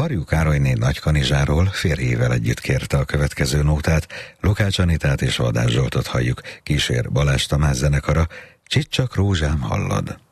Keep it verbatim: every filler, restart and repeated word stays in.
Varjú Károlyné Nagykanizsáról férjével együtt kérte a következő nótát, Lukács Anitát és Vadás Zsoltot halljuk, kísér Balázs Tamás zenekara, Csicsak rózsám hallad.